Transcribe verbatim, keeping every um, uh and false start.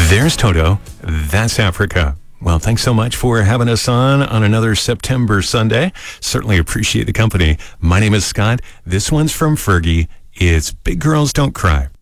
There's Toto. That's Africa. Well, thanks so much for having us on on another September Sunday. Certainly appreciate the company. My name is Scott. This one's from Fergie. It's Big Girls Don't Cry.